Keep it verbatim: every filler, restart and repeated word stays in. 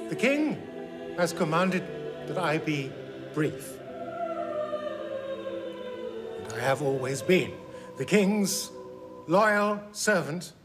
The king has commanded that I be brief. And I have always been the king's loyal servant